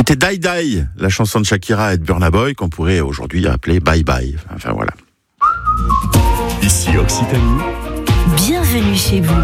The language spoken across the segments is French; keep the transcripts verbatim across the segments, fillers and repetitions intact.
C'était Die Die, la chanson de Shakira et de Burna Boy qu'on pourrait aujourd'hui appeler Bye Bye. Enfin voilà. Ici Occitanie. Bienvenue chez vous.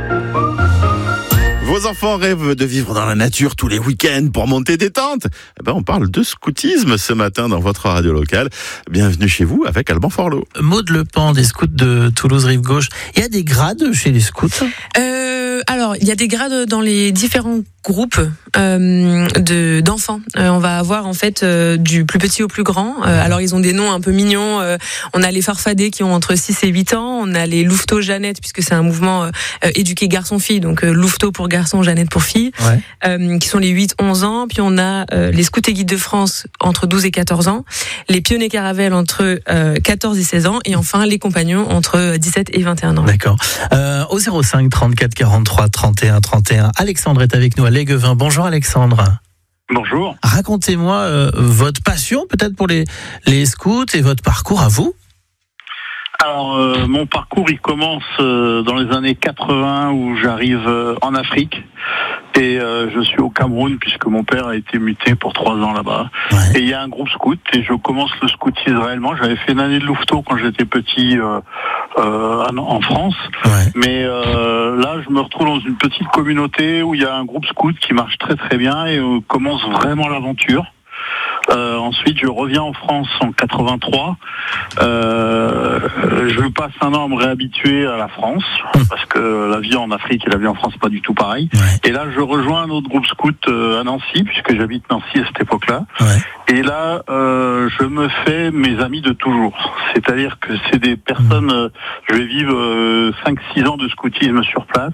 Vos enfants rêvent de vivre dans la nature tous les week-ends pour monter des tentes. Eh ben, on parle de scoutisme ce matin dans votre radio locale. Bienvenue chez vous avec Alban Forlot. Maud Lepant des scouts de Toulouse Rive Gauche. Il y a des grades chez les scouts euh, Alors, il y a des grades dans les différents groupes euh, de d'enfants. Euh, on va avoir en fait euh, du plus petit au plus grand. Euh, alors ils ont des noms un peu mignons. Euh, on a les farfadets qui ont entre six et huit ans. On a les louveteaux Jeannette puisque c'est un mouvement euh, éduqué garçon-fille. Donc euh, louveteaux pour garçons, Jeannette pour filles. Ouais. Euh, qui sont les huit onze ans. Puis on a euh, les scouts et guides de France entre douze et quatorze ans. Les pionniers caravelles entre euh, quatorze et seize ans. Et enfin les compagnons entre dix-sept et vingt et un ans. D'accord. Euh, au zéro cinq trente-quatre quarante-trois trente et un trente et un. Alexandre est avec nous à Léguevin. Bonjour Alexandre. Bonjour. Racontez-moi euh, votre passion peut-être pour les, les scouts et votre parcours à vous. Alors euh, mon parcours il commence euh, dans les années quatre-vingts où j'arrive euh, en Afrique et euh, je suis au Cameroun puisque mon père a été muté pour trois ans là-bas. Ouais. Et il y a un groupe scout et je commence le scoutisme réellement. J'avais fait une année de louveteau quand j'étais petit euh, euh, en France, ouais. mais euh, là je me retrouve dans une petite communauté où il y a un groupe scout qui marche très très bien et on commence vraiment l'aventure. Euh, ensuite, je reviens en France en quatre-vingt-trois. Euh, je passe un an à me réhabituer à la France parce que la vie en Afrique et la vie en France c'est pas du tout pareil. Ouais. Et là, je rejoins un autre groupe scout euh, à Nancy puisque j'habite Nancy à cette époque-là. Ouais. Et là, euh, je me fais mes amis de toujours. C'est-à-dire que c'est des personnes. Euh, je vais vivre euh, cinq six ans de scoutisme sur place.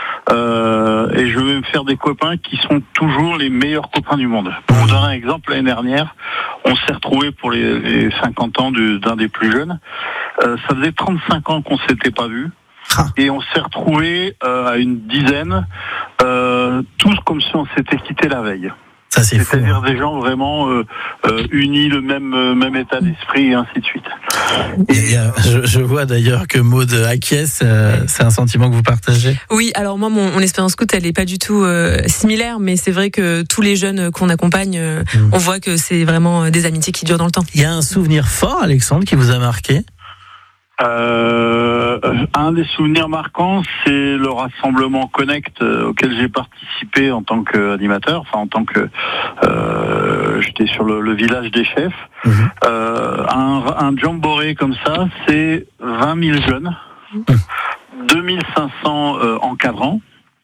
Euh, et je vais me faire des copains qui sont toujours les meilleurs copains du monde. Pour vous donner un exemple, l'année dernière, on s'est retrouvés pour les, les cinquante ans du, d'un des plus jeunes. Euh, ça faisait trente-cinq ans qu'on s'était pas vus. Et on s'est retrouvés euh, à une dizaine, euh, tous comme si on s'était quitté la veille. Ça, c'est C'est-à-dire fou, hein. des gens vraiment euh, euh, unis, le même euh, même état d'esprit et ainsi de suite. Et euh, je, je vois d'ailleurs que Maud acquiesce, euh, c'est un sentiment que vous partagez. Oui, alors moi, mon, mon expérience scout, elle est pas du tout euh, similaire, mais c'est vrai que tous les jeunes qu'on accompagne, euh, mmh. on voit que c'est vraiment des amitiés qui durent dans le temps. Il y a un souvenir fort, Alexandre, qui vous a marqué ? Euh, un des souvenirs marquants, c'est le rassemblement Connect euh, auquel j'ai participé en tant qu'animateur, enfin en tant que euh, j'étais sur le, le village des chefs. Mmh. Euh, un, un jamboree comme ça, c'est vingt mille jeunes, mmh. deux mille cinq cents euh, encadrants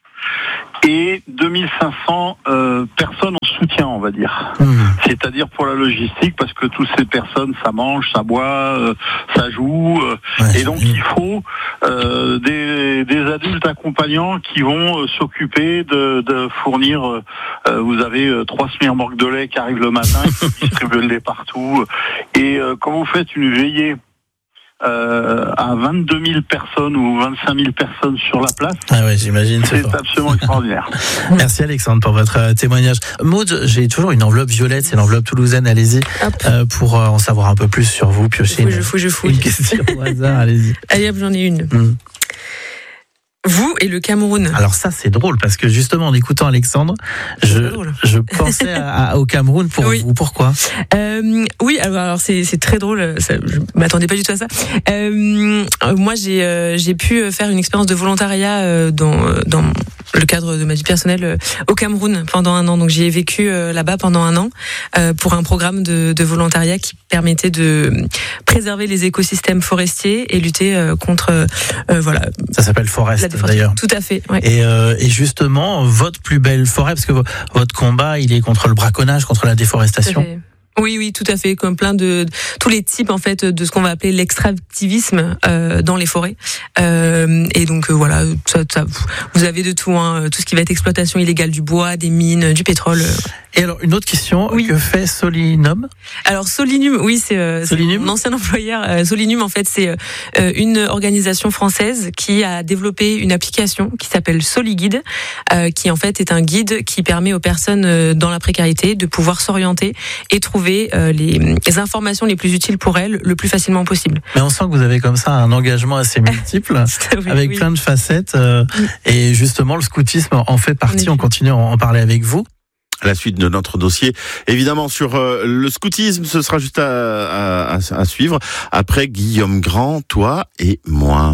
et deux mille cinq cents euh, personnes en soutien, on va dire. Mmh. C'est-à-dire pour la logistique, parce que toutes ces personnes, ça mange, ça boit, euh, ça joue, euh, ouais, et donc il faut euh, des, des adultes accompagnants qui vont euh, s'occuper de, de fournir. Euh, vous avez euh, trois semi-remorques de lait qui arrivent le matin, qui distribuent le lait partout, et euh, quand vous faites une veillée Euh, à vingt-deux mille personnes ou vingt-cinq mille personnes sur la place. Ah ouais, j'imagine. C'est, c'est absolument extraordinaire. Merci Alexandre pour votre euh, témoignage. Maud, j'ai toujours une enveloppe violette, c'est l'enveloppe toulousaine, allez-y, euh, pour euh, en savoir un peu plus sur vous, piocher je fouille, une, je fouille, je fouille. une question au hasard, allez-y. Allez hop, j'en ai une. Mmh. Vous et le Cameroun. Alors ça c'est drôle parce que justement en écoutant Alexandre, je, je pensais à, à, au Cameroun pour oui. vous. Pourquoi euh, Oui, alors, alors c'est, c'est très drôle. Ça, je m'attendais pas du tout à ça. Euh, moi j'ai euh, j'ai pu faire une expérience de volontariat euh, dans dans le cadre de ma vie personnelle euh, au Cameroun pendant un an. Donc j'y ai vécu euh, là-bas pendant un an euh, pour un programme de, de volontariat qui permettait de préserver les écosystèmes forestiers et lutter euh, contre euh, voilà. Ça s'appelle Forest. D'ailleurs. Tout à fait. Ouais. Et, euh, et justement, votre plus belle forêt, parce que v- votre combat, il est contre le braconnage, contre la déforestation. Oui, oui, tout à fait, comme plein de, de tous les types en fait de ce qu'on va appeler l'extractivisme euh, dans les forêts. Euh, et donc euh, voilà, ça, ça, vous avez de tout, hein, tout ce qui va être exploitation illégale du bois, des mines, du pétrole. Et alors une autre question, oui. Que fait Solinum ? Alors Solinum, oui, c'est, euh, c'est mon ancien employeur. Euh, Solinum, en fait, c'est euh, une organisation française qui a développé une application qui s'appelle Soliguide, euh, qui en fait est un guide qui permet aux personnes euh, dans la précarité de pouvoir s'orienter et trouver euh, les, les informations les plus utiles pour elles le plus facilement possible. Mais on sent que vous avez comme ça un engagement assez multiple, oui, avec oui. plein de facettes, euh, oui. Et justement le scoutisme en fait partie. On continue à en parler avec vous. La suite de notre dossier, évidemment, sur euh, le scoutisme, ce sera juste à, à, à suivre après Guillaume Grand, toi et moi.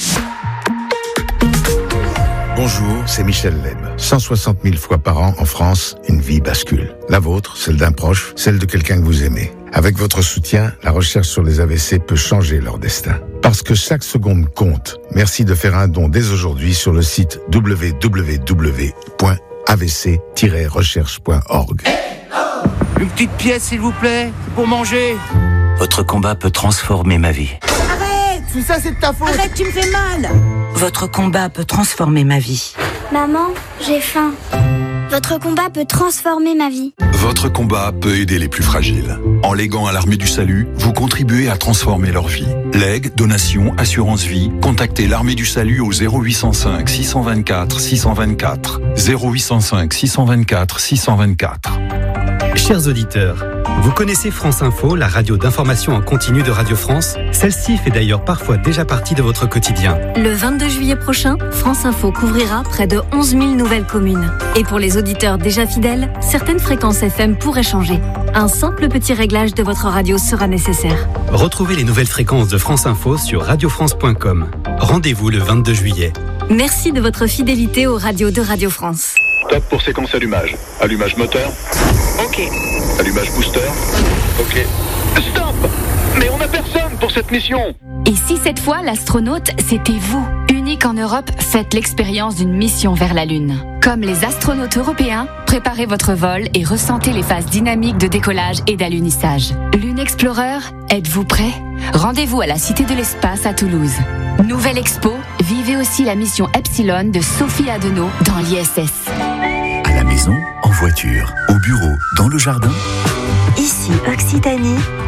Bonjour, c'est Michel Leb. cent soixante mille fois par an en France, une vie bascule. La vôtre, celle d'un proche, celle de quelqu'un que vous aimez. Avec votre soutien, la recherche sur les A V C peut changer leur destin. Parce que chaque seconde compte. Merci de faire un don dès aujourd'hui sur le site w w w point a v c tiret recherche point org. Une petite pièce, s'il vous plaît, pour manger. Votre combat peut transformer ma vie. Arrête! Tout ça, c'est de ta faute! Arrête, tu me fais mal. Votre combat peut transformer ma vie. Maman, j'ai faim. Votre combat peut transformer ma vie. Votre combat peut aider les plus fragiles. En léguant à l'Armée du Salut, vous contribuez à transformer leur vie. Legs, donations, assurance vie, contactez l'Armée du Salut au zéro huit cent cinq six cent vingt-quatre six cent vingt-quatre. zéro huit cent cinq six cent vingt-quatre six cent vingt-quatre. Chers auditeurs, vous connaissez France Info, la radio d'information en continu de Radio France? Celle-ci fait d'ailleurs parfois déjà partie de votre quotidien. Le vingt-deux juillet prochain, France Info couvrira près de onze mille nouvelles communes. Et pour les auditeurs déjà fidèles, certaines fréquences F M pourraient changer. Un simple petit réglage de votre radio sera nécessaire. Retrouvez les nouvelles fréquences de France Info sur radio france point com. Rendez-vous le vingt-deux juillet. Merci de votre fidélité aux radios de Radio France. Top pour séquence allumage. Allumage moteur. Ok. Allumage booster. Ok. Stop! Mais on n'a personne pour cette mission. Et si cette fois l'astronaute, c'était vous? Unique en Europe, faites l'expérience d'une mission vers la Lune. Comme les astronautes européens, préparez votre vol et ressentez les phases dynamiques de décollage et d'alunissage. Lune Explorer, êtes-vous prêt? Rendez-vous à la Cité de l'Espace à Toulouse. Nouvelle expo, vivez aussi la mission Epsilon de Sophie Adenau dans l'I S S. À la maison, en voiture, au bureau, dans le jardin. Ici Occitanie,